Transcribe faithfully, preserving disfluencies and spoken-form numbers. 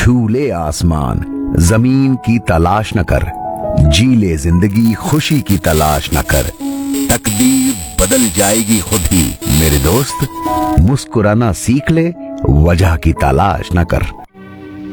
छू ले आसमान, जमीन की तलाश न कर, जी ले जिंदगी खुशी की तलाश न कर, तकदीर बदल जाएगी खुद ही। मेरे दोस्त, मुस्कुराना सीख ले, वजह की तलाश न कर।